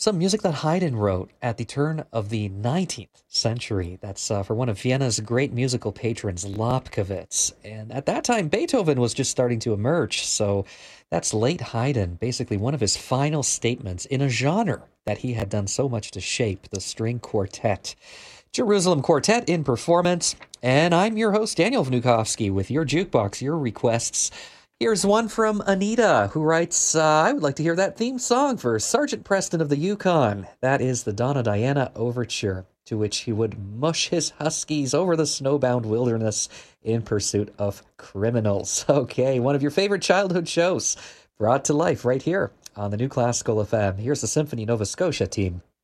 Some music that Haydn wrote at the turn of the 19th century. That's for one of Vienna's great musical patrons, Lobkowitz. And at that time, Beethoven was just starting to emerge. So that's late Haydn, basically one of his final statements in a genre that he had done so much to shape, the string quartet. Jerusalem Quartet in performance. And I'm your host, Daniel Vnukovsky, with your jukebox, your requests. Here's one from Anita, who writes, I would like to hear that theme song for Sergeant Preston of the Yukon. That is the Donna Diana Overture, to which he would mush his huskies over the snowbound wilderness in pursuit of criminals. Okay, one of your favorite childhood shows, brought to life right here on the New Classical FM. Here's the Symphony Nova Scotia team.